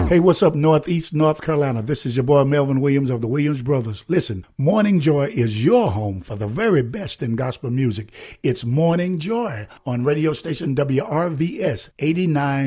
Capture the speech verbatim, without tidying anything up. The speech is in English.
Hey, what's up, Northeast North Carolina? This is your boy Melvin Williams of the Williams Brothers. Listen, Morning Joy is your home for the very best in gospel music. It's Morning Joy on radio station W R V S eighty-nine.